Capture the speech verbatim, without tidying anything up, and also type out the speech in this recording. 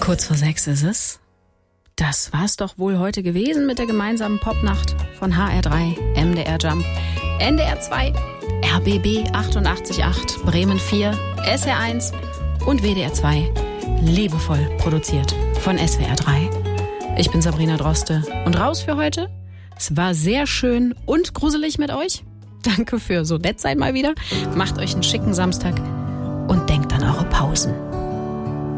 Kurz vor sechs ist es. Das war's doch wohl heute gewesen mit der gemeinsamen Popnacht von H R drei, M D R Jump, N D R zwei, R B B achtundachtzig Komma acht, Bremen vier, S R eins und W D R zwei. Liebevoll produziert von S W R drei. Ich bin Sabrina Droste und raus für heute. Es war sehr schön und gruselig mit euch. Danke für so nett sein mal wieder. Macht euch einen schicken Samstag und denkt an eure Pausen.